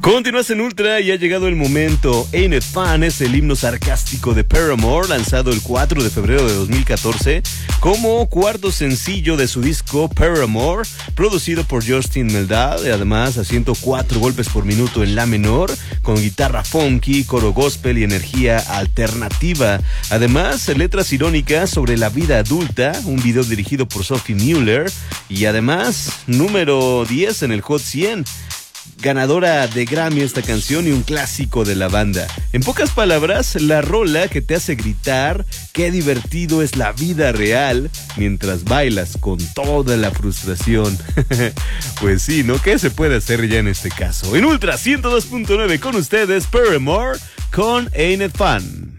Continúas en Ultra y ha llegado el momento. Ain't It Fun es el himno sarcástico de Paramore, lanzado el 4 de febrero de 2014 como cuarto sencillo de su disco Paramore, producido por Justin Meldal, y además a 104 golpes por minuto en la menor, con guitarra funky, coro gospel y energía alternativa. Además, letras irónicas sobre la vida adulta, un video dirigido por Sophie Muller y además número 10 en el Hot 100. Ganadora de Grammy esta canción y un clásico de la banda. En pocas palabras, la rola que te hace gritar qué divertido es la vida real mientras bailas con toda la frustración. Pues sí, ¿no? ¿Qué se puede hacer ya en este caso? En Ultra 102.9 con ustedes, Paramore con Ain't It Fun.